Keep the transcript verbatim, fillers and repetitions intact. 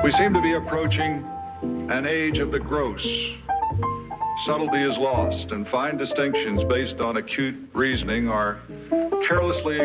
We seem to be approaching an age of the gross. Subtlety is lost, and fine distinctions based on acute reasoning are carelessly